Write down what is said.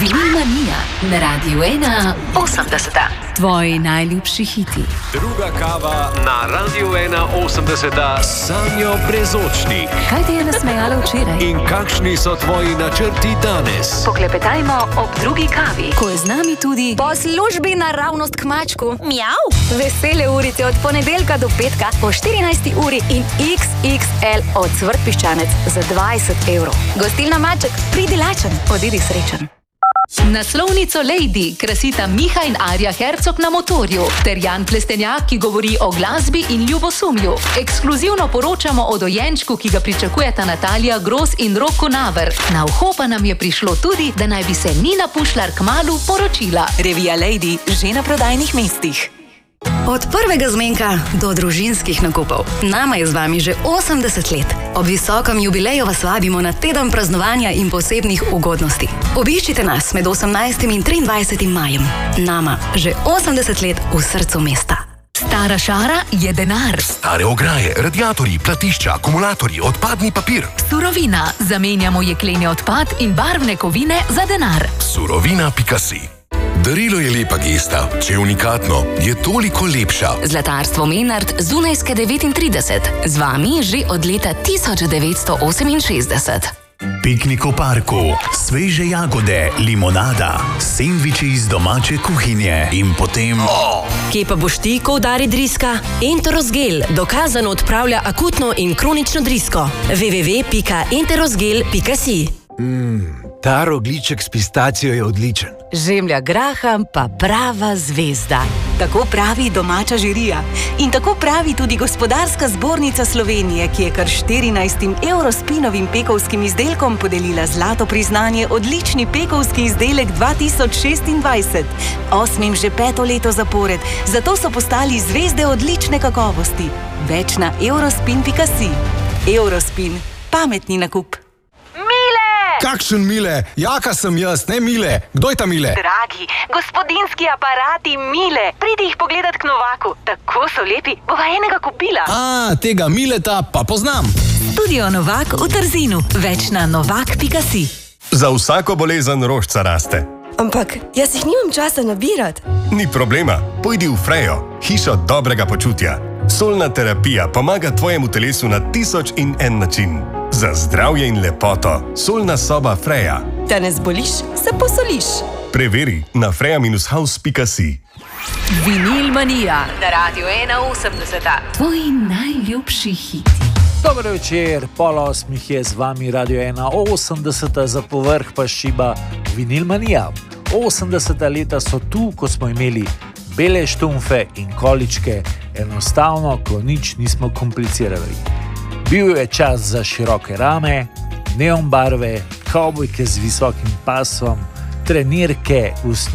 Vinilmanija na Radiu 1 80. Tvoji najljubši hiti. Druga kava na Radiu 1 80. Sanjo Brezočnik. Kaj te je nasmejalo včeraj? In kakšni so tvoji načrti danes? Poklepetajmo ob drugi kavi, ko je z nami tudi po službi naravnost k mačku. Mjav! Vesele urice od ponedeljka do petka po 14. uri in XXL od Cvrtpiščanec za 20 evrov. Gostilna Maček, pridi lačen, odidi srečen. Naslovnico Lady krasita Miha in Arja Hercog na motorju ter Jan Plestenjak, ki govori o glasbi in ljubosumju. Ekskluzivno poročamo o dojenčku, ki ga pričakujeta Natalija Gros in Roko Naver. Na uho pa nam je prišlo tudi, da naj bi se Nina Pušlar kmalu poročila. Revija Lady že na prodajnih mestih. Od prvega zmenka do družinskih nakupov. Nama je z vami že 80 let. Ob visokem jubileju vas vabimo na teden praznovanja in posebnih ugodnosti. Obiščite nas med 18. in 23. majem. Nama že 80 let v srcu mesta. Stara šara je denar. Stare ograje, radiatorji, platišča, akumulatorji, odpadni papir. Surovina. Zamenjamo jekleni odpad in barvne kovine za denar. Surovina.si. Darilo je lepa gesta, če je unikatno, je toliko lepša. Zlatarstvo Menard, Zunajske 39. Z vami že od leta 1968. Piknik v parku, sveže jagode, limonada, sendviči iz domače kuhinje in potem... Kje pa boš ti, ko udari driska? Enterosgel dokazano odpravlja akutno in kronično drisko. www.enterosgel.si. Ta rogljiček s pistacijo je odličen. Žemlja graham pa prava zvezda. Tako pravi domača žirija. In tako pravi tudi Gospodarska zbornica Slovenije, ki je kar 14 Eurospinovim pekovskim izdelkom podelila zlato priznanje odlični pekovski izdelek 2026. 8. že 5. leto zapored. Zato so postali zvezde odlične kakovosti. Več na eurospin.si. Eurospin. Pametni nakup. Kakšen Mile? Jaka sem jaz, ne Mile. Kdo je ta Mile? Dragi, gospodinski aparati Mile. Pridi jih pogledat k Novaku. Tako so lepi, bova enega kupila. Tega Mileta pa poznam. Studio Novak v Trzinu. Več na novak.si. Za vsako bolezen rožca raste. Ampak jaz jih nimam časa nabirati. Ni problema, pojdi v Frejo, hišo dobrega počutja. Solna terapija pomaga tvojemu telesu na 1001 način. Za zdravje in lepoto. Solna soba Freja. Da ne zboliš, se posoliš. Preveri na freja-house.si. Vinilmanija na Radiu 1 80. Tvoji najljubši hiti. Dober večer, 7:30 je z vami Radio 1 80, za povrh pa šiba Vinilmanija. 80 leta so tu, ko smo imeli bele štumfe in količke, enostavno, ko nič nismo komplicirali. Bil je čas za široke rame, neon barve, kavbojke z visokim pasom, trenirke,